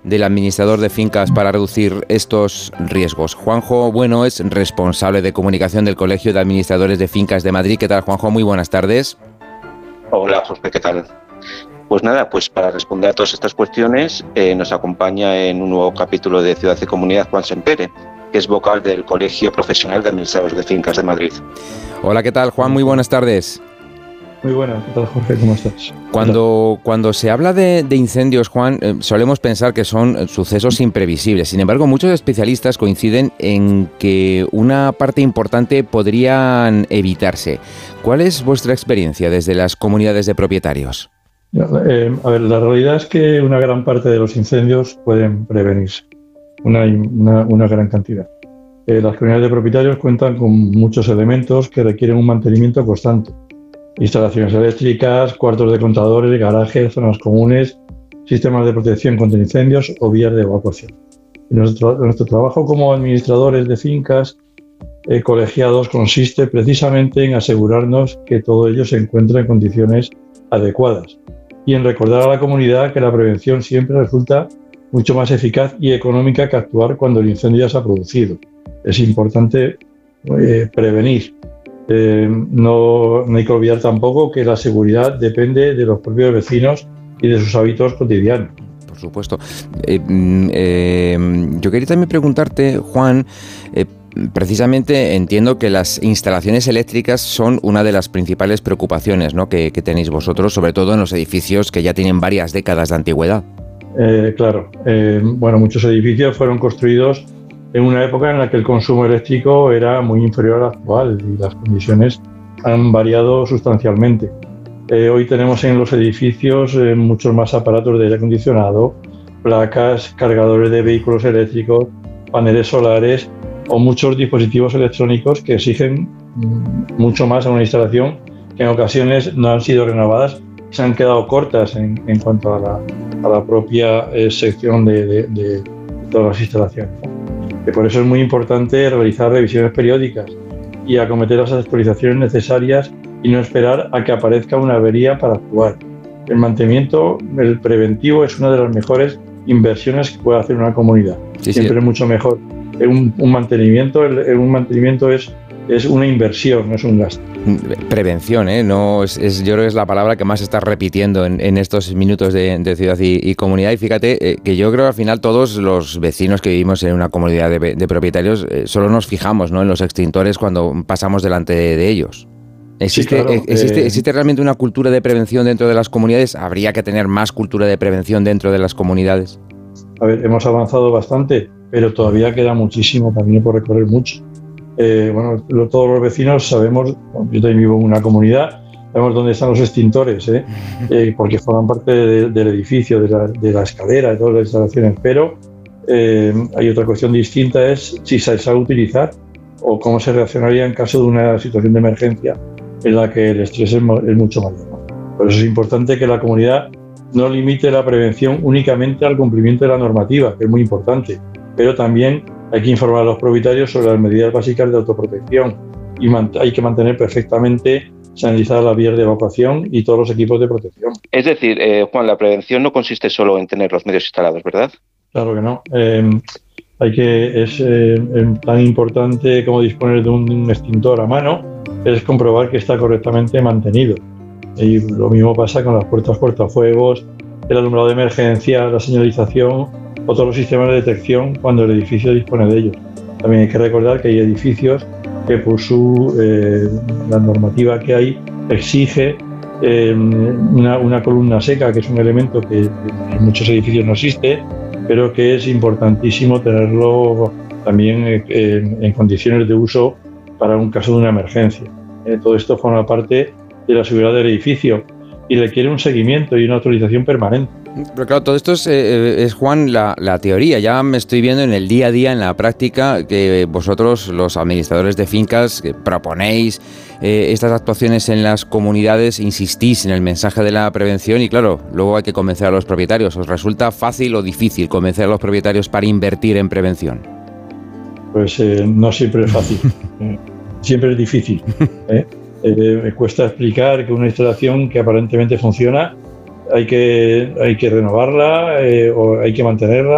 del administrador de fincas para reducir estos riesgos. Juanjo Bueno es responsable de comunicación del Colegio de Administradores de Fincas de Madrid. ¿Qué tal, Juanjo? Muy buenas tardes. Hola, Jorge, ¿qué tal? Pues nada, pues para responder a todas estas cuestiones nos acompaña en un nuevo capítulo de Ciudad y Comunidad Juan Sempere, que es vocal del Colegio Profesional de Administradores de Fincas de Madrid. Hola, ¿qué tal, Juan? Muy buenas tardes. Muy buenas, ¿qué tal, Jorge? ¿Cómo estás? Cuando se habla de incendios, Juan, solemos pensar que son sucesos imprevisibles. Sin embargo, muchos especialistas coinciden en que una parte importante podrían evitarse. ¿Cuál es vuestra experiencia desde las comunidades de propietarios? La realidad es que una gran parte de los incendios pueden prevenirse, una gran cantidad. Las comunidades de propietarios cuentan con muchos elementos que requieren un mantenimiento constante. Instalaciones eléctricas, cuartos de contadores, garajes, zonas comunes, sistemas de protección contra incendios o vías de evacuación. Nuestro trabajo como administradores de fincas colegiados consiste precisamente en asegurarnos que todo ello se encuentra en condiciones adecuadas y en recordar a la comunidad que la prevención siempre resulta mucho más eficaz y económica que actuar cuando el incendio ya se ha producido. Es importante prevenir. No hay que olvidar tampoco que la seguridad depende de los propios vecinos y de sus hábitos cotidianos. Por supuesto. Yo quería también preguntarte, Juan, precisamente entiendo que las instalaciones eléctricas son una de las principales preocupaciones, ¿no?, que tenéis vosotros, sobre todo en los edificios que ya tienen varias décadas de antigüedad. Claro. Muchos edificios fueron construidos en una época en la que el consumo eléctrico era muy inferior al actual y las condiciones han variado sustancialmente. Hoy tenemos en los edificios muchos más aparatos de aire acondicionado, placas, cargadores de vehículos eléctricos, paneles solares o muchos dispositivos electrónicos que exigen mucho más a una instalación que en ocasiones no han sido renovadas, se han quedado cortas en cuanto a la propia sección de todas las instalaciones. Por eso es muy importante realizar revisiones periódicas y acometer las actualizaciones necesarias y no esperar a que aparezca una avería para actuar. El mantenimiento, el preventivo, es una de las mejores inversiones que puede hacer una comunidad. Siempre es mucho mejor. Un mantenimiento es una inversión, no es un gasto. Prevención, no yo creo que es la palabra que más estás repitiendo en estos minutos de ciudad y comunidad. Y fíjate que yo creo que al final todos los vecinos que vivimos en una comunidad de propietarios solo nos fijamos, ¿no?, en los extintores cuando pasamos delante de ellos. ¿Existe realmente una cultura de prevención dentro de las comunidades? ¿Habría que tener más cultura de prevención dentro de las comunidades? Hemos avanzado bastante, pero todavía queda muchísimo camino por recorrer, mucho. Todos los vecinos sabemos, yo también vivo en una comunidad, sabemos dónde están los extintores, porque forman parte del edificio, de la escalera, de todas las instalaciones, pero hay otra cuestión distinta, es si se sabe utilizar o cómo se reaccionaría en caso de una situación de emergencia en la que el estrés es mucho mayor, ¿no? Por eso es importante que la comunidad no limite la prevención únicamente al cumplimiento de la normativa, que es muy importante, pero también hay que informar a los propietarios sobre las medidas básicas de autoprotección y hay que mantener perfectamente sanitizadas las vías de evacuación y todos los equipos de protección. Es decir, Juan, la prevención no consiste solo en tener los medios instalados, ¿verdad? Claro que no. Es tan importante como disponer de un extintor a mano, es comprobar que está correctamente mantenido. Y lo mismo pasa con las puertas cortafuegos, el alumbrado de emergencia, la señalización o todos los sistemas de detección cuando el edificio dispone de ellos. También hay que recordar que hay edificios que por la normativa que hay exige una columna seca, que es un elemento que en muchos edificios no existe, pero que es importantísimo tenerlo también en condiciones de uso para un caso de una emergencia. Todo esto forma parte de la seguridad del edificio y requiere un seguimiento y una autorización permanente. Pero claro, todo esto es Juan, la teoría. Ya me estoy viendo en el día a día, en la práctica, que vosotros, los administradores de fincas, que proponéis estas actuaciones en las comunidades, insistís en el mensaje de la prevención y claro, luego hay que convencer a los propietarios. ¿Os resulta fácil o difícil convencer a los propietarios para invertir en prevención? Pues no siempre es fácil, siempre es difícil. Me cuesta explicar que una instalación que aparentemente funciona hay que renovarla o hay que mantenerla.